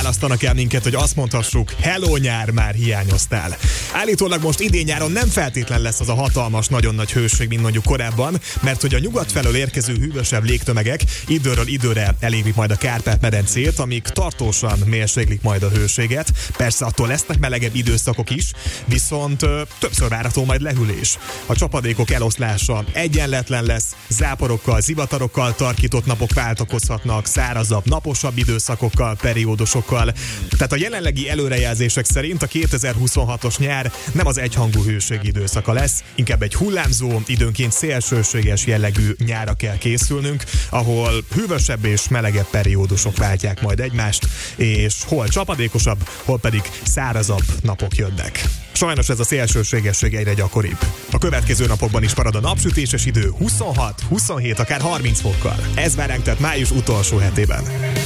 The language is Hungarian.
árasztanak el minket, hogy azt mondhassuk, hello nyár, már hiányoztál. Állítólag most idén-nyáron nem feltétlen lesz az a hatalmas, nagyon nagy hőség, mint mondjuk korábban, mert hogy a nyugat felől érkező hűvösebb légtömegek időről időre elérik majd a Kárpát-medencét, amik tartósan mérséklik majd a hőséget. Persze attól lesznek melegebb időszakok is, viszont többször várható majd lehűlés. A csapadékok eloszlása egyenletlen lesz, záporokkal, zivatarokkal tarkított napok váltakozhatnak, szárazabb, naposabb időszakokkal, periódusokkal. Tehát a jelenlegi előrejelzések szerint a 2026-os nyár nem az egyhangú hőség időszaka lesz, inkább egy hullámzó, időnként szélsőséges jellegű nyárra kell készülnünk, ahol hűvösebb és melegebb periódusok váltják majd egymást, és hol csapadékosabb, hol pedig szárazabb napok jönnek. Sajnos ez a szélsőségesség egyre gyakoribb. A következő napokban is marad a napsütéses idő 26, 27, akár 30 fokkal. Ez vár ránk tehát május utolsó hetében.